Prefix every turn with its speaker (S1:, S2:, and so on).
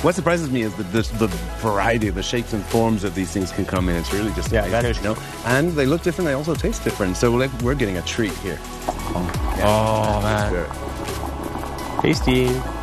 S1: What surprises me is the variety, the shapes and forms that these things can come in. It's really just amazing,
S2: that is.
S1: you know. And they look different. They also taste different. So we're getting a treat here.
S2: Oh man,
S1: Sure.
S2: tasty.